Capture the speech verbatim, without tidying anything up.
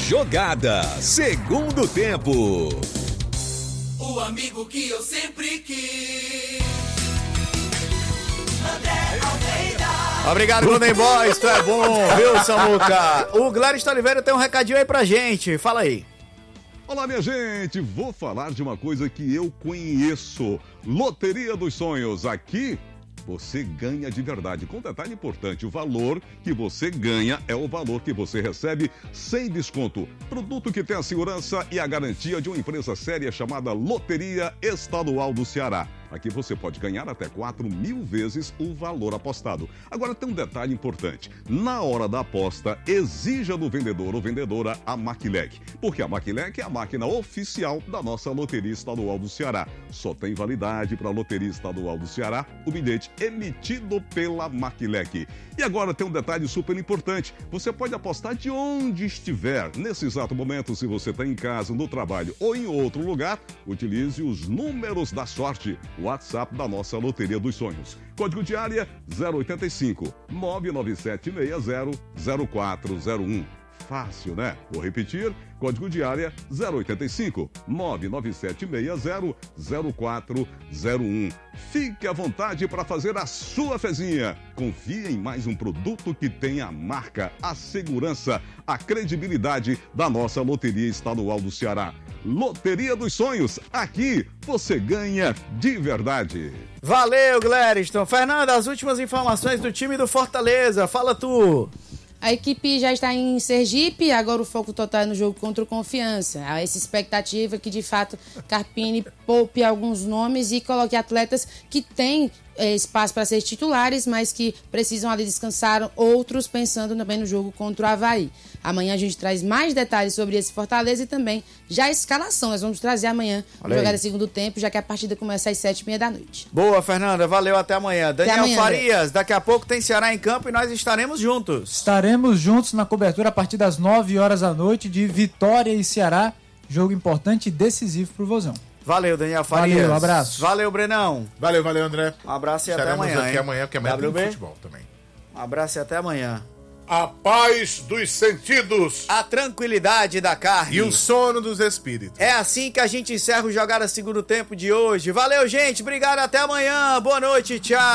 Jogada, segundo tempo. O amigo que eu sempre quis. André Almeida. Obrigado, Golden Boys, tu é bom, viu, Samuca? O Gladys Oliveira tem um recadinho aí pra gente, fala aí. Olá, minha gente, vou falar de uma coisa que eu conheço, Loteria dos Sonhos. Aqui você ganha de verdade. Com detalhe importante, o valor que você ganha é o valor que você recebe sem desconto. Produto que tem a segurança e a garantia de uma empresa séria chamada Loteria Estadual do Ceará. Aqui você pode ganhar até quatro mil vezes o valor apostado. Agora tem um detalhe importante. Na hora da aposta, exija do vendedor ou vendedora a Maquilec. Porque a Maquilec é a máquina oficial da nossa Loteria Estadual do Ceará. Só tem validade para a Loteria Estadual do Ceará o bilhete emitido pela Maquilec. E agora tem um detalhe super importante. Você pode apostar de onde estiver. Nesse exato momento, se você está em casa, no trabalho ou em outro lugar, utilize os números da sorte. WhatsApp da nossa Loteria dos Sonhos. Código de área zero oitenta e cinco, nove nove sete seis zero, zero quatro zero um. Fácil, né? Vou repetir. Código de área zero oitenta e cinco, nove nove sete seis zero, zero quatro zero um. Fique à vontade para fazer a sua fezinha. Confie em mais um produto que tem a marca, a segurança, a credibilidade da nossa Loteria Estadual do Ceará. Loteria dos Sonhos, aqui você ganha de verdade. Valeu, Gladyston. Fernanda, as últimas informações do time do Fortaleza, fala tu. A equipe já está em Sergipe, agora o foco total é no jogo contra o Confiança. Há essa expectativa que, de fato, Carpini poupe alguns nomes e coloque atletas que têm é, espaço para ser titulares, mas que precisam ali descansar, outros pensando também no jogo contra o Avaí. Amanhã a gente traz mais detalhes sobre esse Fortaleza e também já a escalação. Nós vamos trazer amanhã a jogada segundo tempo, já que a partida começa às sete e meia da noite. Boa, Fernanda. Valeu, até amanhã. Daniel até amanhã, Farias, André. Daqui a pouco tem Ceará em campo e nós estaremos juntos. Estaremos juntos na cobertura a partir das nove horas da noite de Vitória e Ceará. Jogo importante e decisivo pro Vozão. Valeu, Daniel Farias. Valeu, um abraço. Valeu, Brenão. Valeu, valeu, André. Um abraço e Estaremos até amanhã, aqui hein? amanhã, porque amanhã W B? tem futebol também. Um abraço e até amanhã. A paz dos sentidos. A tranquilidade da carne. E o sono dos espíritos. É assim que a gente encerra o Jogada Segundo Tempo de hoje. Valeu, gente. Obrigado. Até amanhã. Boa noite. Tchau.